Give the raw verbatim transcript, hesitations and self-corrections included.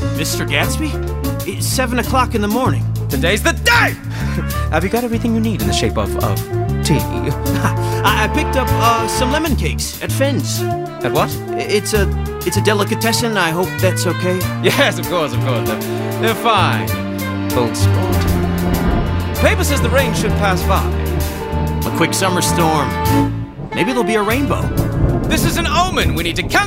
Mister Gatsby? It's seven o'clock in the morning. Today's the day! Have you got everything you need in the shape of, of tea? I, I picked up uh, some lemon cakes at Finn's. At what? It's a it's a delicatessen. I hope that's okay. Yes, of course, of course. They're, they're fine. Old sport. Paper says the rain should pass by. A quick summer storm. Maybe there'll be a rainbow. This is an omen. We need to cancel.